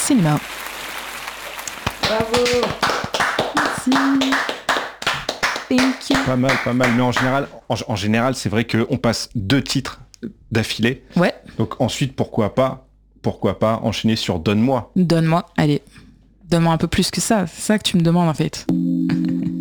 cinéma. Bravo. Merci. Thank you. Pas mal. Mais en général, c'est vrai qu'on passe 2 titres d'affilée. Ouais. Donc ensuite, pourquoi pas enchaîner sur Donne-moi. Donne-moi, allez. Donne-moi un peu plus que ça. C'est ça que tu me demandes en fait.